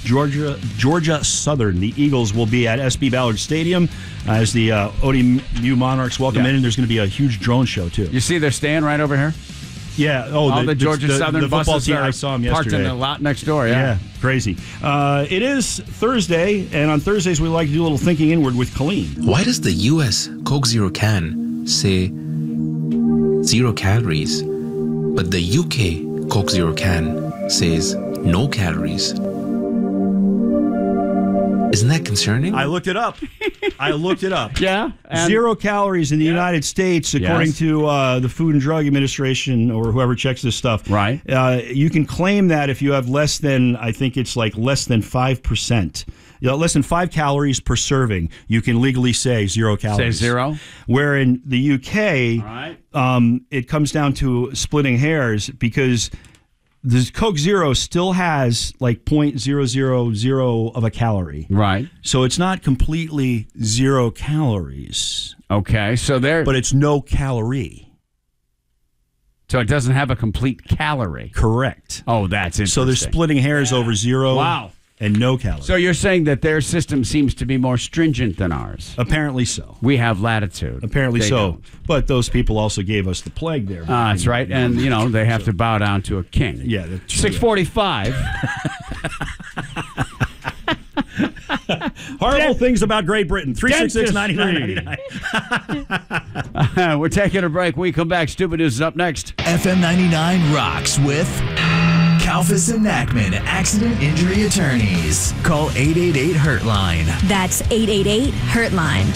Georgia Southern. The Eagles will be at SB Ballard Stadium as the ODU Monarchs welcome in, and there's going to be a huge drone show, too. You see they're staying right over here? Yeah. All the Georgia Southern the football buses team, are I saw them yesterday. parked in the lot next door, yeah. Crazy. It is Thursday, and on Thursdays we like to do a little thinking inward with Colleen. Why does the U.S. Coke Zero can say 0 calories, but the UK Coke Zero can says no calories? Isn't that concerning? I looked it up. Yeah. 0 calories in the United States, according to the Food and Drug Administration or whoever checks this stuff. Right. You can claim that if you have less than 5%. Less than 5 calories per serving, you can legally say 0 calories. Say 0? Where in the UK, it comes down to splitting hairs because the Coke Zero still has like 0.000 of a calorie. Right. So it's not completely 0 calories. Okay, so but it's no calorie. So it doesn't have a complete calorie. Correct. Oh, that's interesting. So they're splitting hairs over 0 and no calories. So you're saying that their system seems to be more stringent than ours. Apparently so. We have latitude. Apparently They so. don't. But those people also gave us the plague there. That's right. And, they have to bow down to a king. Yeah. That's 645. Horrible things about Great Britain. 366-9999. We're taking a break. We come back. Stupid News is up next. FM 99 rocks with Kalfas and Nachman, accident injury attorneys. Call 888-HURT-LINE. That's 888-HURT-LINE.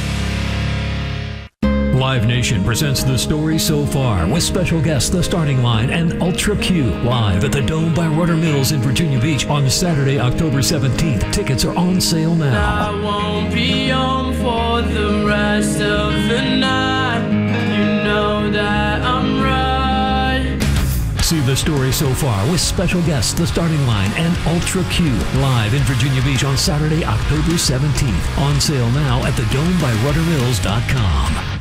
Live Nation presents The Story So Far with special guests The Starting Line and Ultra Q live at the Dome by Rudder Mills in Virginia Beach on Saturday, October 17th. Tickets are on sale now. I won't be home for the rest of the night. You know that I'm right. See The Story So Far with special guests The Starting Line and Ultra Q live in Virginia Beach on Saturday, October 17th. On sale now at thedomebyruddermills.com.